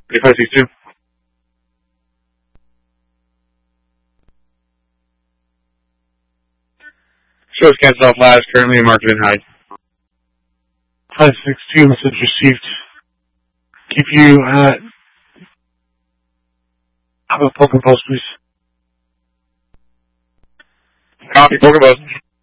8562. Show is canceled off last, currently marked in hide. 562, message received. Keep you at have a Pokepost, please. Copy, Pokepost.